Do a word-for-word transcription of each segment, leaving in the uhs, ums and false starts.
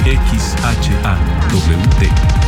X H A W T.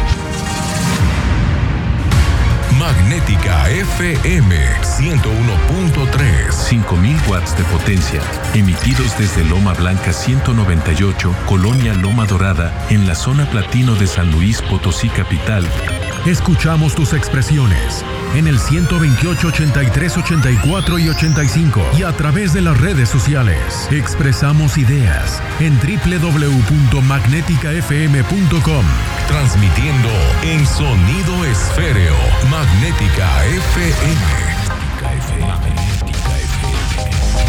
Magnética F M ciento uno punto tres. cinco mil watts de potencia, emitidos desde Loma Blanca ciento noventa y ocho, Colonia Loma Dorada, en la zona platino de San Luis Potosí capital. Escuchamos tus expresiones en el ciento veintiocho, ochenta y tres, ochenta y cuatro y ochenta y cinco y a través de las redes sociales. Expresamos ideas en doble u doble u doble u punto magnética f m punto com. Transmitiendo en sonido esféreo. Magnética F M. Magnética F M.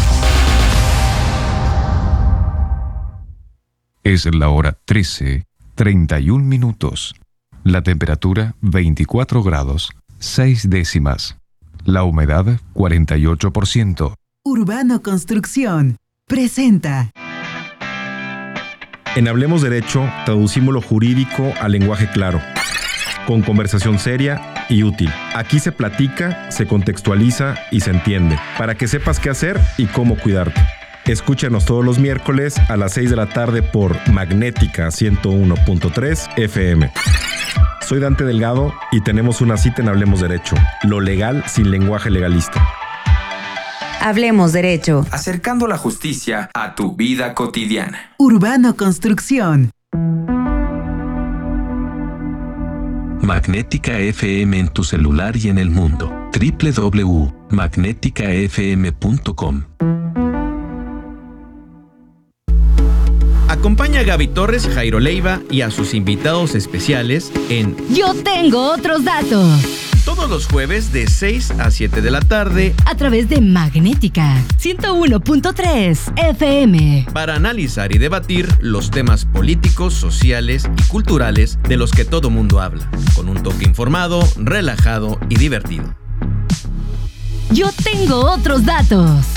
Es la hora trece, treinta y un minutos. La temperatura veinticuatro grados, seis décimas. La humedad cuarenta y ocho por ciento. Urbano Construcción presenta. En Hablemos Derecho, traducimos lo jurídico al lenguaje claro, con conversación seria y útil. Aquí se platica, se contextualiza y se entiende, para que sepas qué hacer y cómo cuidarte. Escúchanos todos los miércoles a las seis de la tarde por Magnética ciento uno punto tres F M. Soy Dante Delgado y tenemos una cita en Hablemos Derecho, lo legal sin lenguaje legalista. Hablemos Derecho. Acercando la justicia a tu vida cotidiana. Urbano Construcción. Magnética F M en tu celular y en el mundo. doble u doble u doble u punto magnética f m punto com. Acompaña a Gaby Torres, Jairo Leiva y a sus invitados especiales en Yo Tengo Otros Datos. Todos los jueves de seis a siete de la tarde a través de Magnética ciento uno punto tres F M. Para analizar y debatir los temas políticos, sociales y culturales de los que todo mundo habla, con un toque informado, relajado y divertido. Yo Tengo Otros Datos.